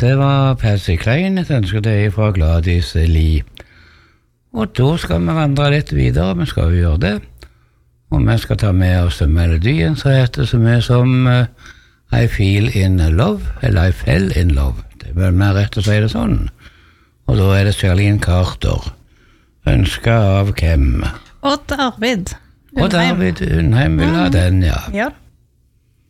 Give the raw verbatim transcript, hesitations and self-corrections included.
Det var Patsy Cline, et ønske deg fra Gladys Lee. Og da skal vi vandre litt videre, vi skal jo gjøre det. Og vi skal ta med oss melodien, så heter det så mye som uh, I Feel in Love, eller I Fell in Love. Det er vel mer rett å si det sånn. Og da er det Charlene Carter. Ønske av hvem? Odd Arvid Odd Arvid Undheim vil ha den, ja. Ja.